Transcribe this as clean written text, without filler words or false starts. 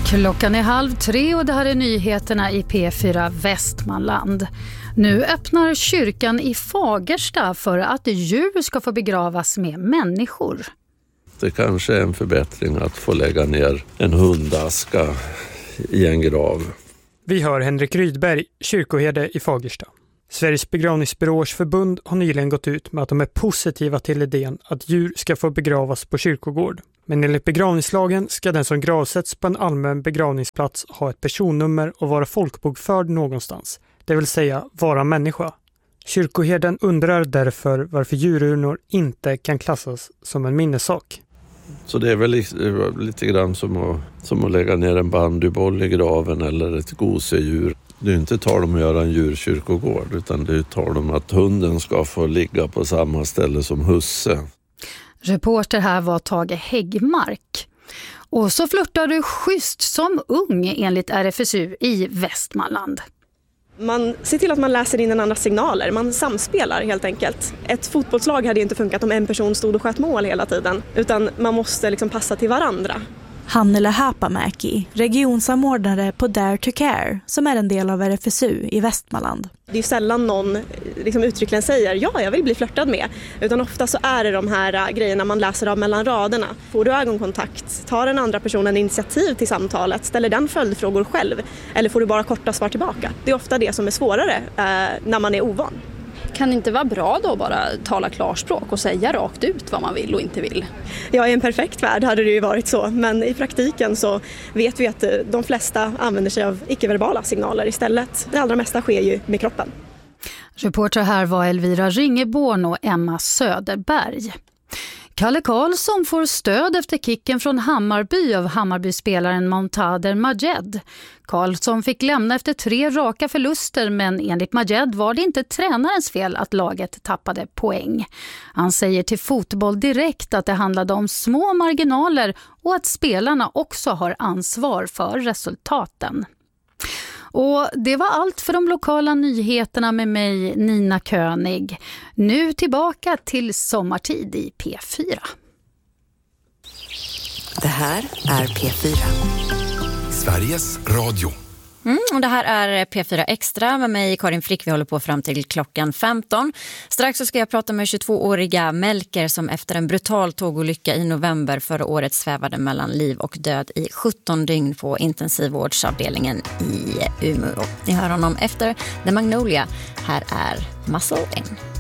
Klockan är 2:30 och det här är nyheterna i P4 Västmanland. Nu öppnar kyrkan i Fagersta för att djur ska få begravas med människor. Det kanske är en förbättring att få lägga ner en hundaska i en grav. Vi hör Henrik Rydberg, kyrkoherde i Fagersta. Sveriges begravningsbyråers förbund har nyligen gått ut med att de är positiva till idén att djur ska få begravas på kyrkogård. Men enligt begravningslagen ska den som gravsätts på en allmän begravningsplats ha ett personnummer och vara folkbokförd någonstans, det vill säga vara människa. Kyrkoherden undrar därför varför djururnor inte kan klassas som en minnessak. Så det är väl lite grann som att lägga ner en bandyboll i graven eller ett gosedjur. Det är inte tal om att göra en djurkyrkogård, utan det är tal om att hunden ska få ligga på samma ställe som husse. Reporter här var Tage Häggmark. Och så flörtar du schysst som ung enligt RFSU i Västmanland. Man ser till att man läser in en andra signaler, man samspelar helt enkelt. Ett fotbollslag hade inte funkat om en person stod och sköt mål hela tiden, utan man måste passa till varandra. Hannele Hapamäki, regionsamordnare på Dare to Care, som är en del av RFSU i Västmanland. Det är sällan någon uttryckligen säger ja, jag vill bli flörtad med. Utan ofta så är det de här grejerna man läser av mellan raderna. Får du ögonkontakt? Tar den andra personen initiativ till samtalet? Ställer den följdfrågor själv? Eller får du bara korta svar tillbaka? Det är ofta det som är svårare när man är ovan. Kan det inte vara bra då bara tala klarspråk och säga rakt ut vad man vill och inte vill? Ja, i en perfekt värld hade det ju varit så. Men i praktiken så vet vi att de flesta använder sig av icke-verbala signaler istället. Det allra mesta sker ju med kroppen. Reporter här var Elvira Ringeborn och Emma Söderberg. Kalle Karlsson får stöd efter kicken från Hammarby av Hammarby-spelaren Montader Majed. Karlsson fick lämna efter 3 raka förluster, men enligt Majed var det inte tränarens fel att laget tappade poäng. Han säger till Fotboll Direkt att det handlade om små marginaler och att spelarna också har ansvar för resultaten. Och det var allt för de lokala nyheterna med mig, Nina König. Nu tillbaka till sommartid i P4. Det här är P4. Sveriges Radio. Och det här är P4 Extra med mig, Karin Frick. Vi håller på fram till klockan 15. Strax så ska jag prata med 22-åriga Melker som efter en brutal tågolycka i november förra året svävade mellan liv och död i 17 dygn på intensivvårdsavdelningen i Umeå. Ni hör honom efter The Magnolia. Här är Muscle In.